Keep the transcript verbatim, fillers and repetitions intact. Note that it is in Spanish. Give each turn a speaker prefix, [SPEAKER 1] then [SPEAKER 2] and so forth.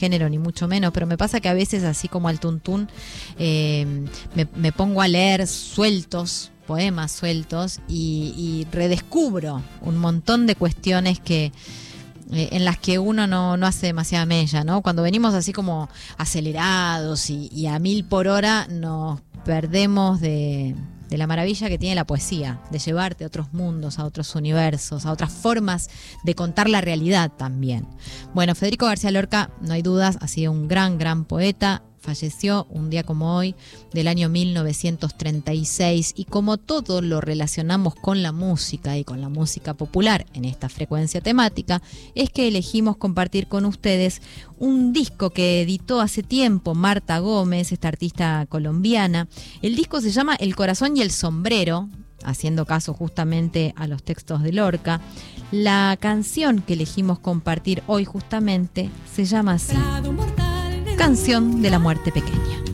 [SPEAKER 1] género ni mucho menos, pero me pasa que a veces, así como al tuntún, eh, me, me pongo a leer sueltos, poemas sueltos, y, y redescubro un montón de cuestiones que eh, en las que uno no, no hace demasiada mella, ¿no? Cuando venimos así como acelerados y, y a mil por hora, nos perdemos de, de la maravilla que tiene la poesía, de llevarte a otros mundos, a otros universos, a otras formas de contar la realidad también. Bueno, Federico García Lorca, no hay dudas, ha sido un gran, gran poeta. Falleció un día como hoy del año mil novecientos treinta y seis, y como todo lo relacionamos con la música y con la música popular en esta frecuencia temática, es que elegimos compartir con ustedes un disco que editó hace tiempo Marta Gómez, esta artista colombiana. El disco se llama El corazón y el sombrero, haciendo caso justamente a los textos de Lorca. La canción que elegimos compartir hoy justamente se llama así: Canción de la muerte pequeña.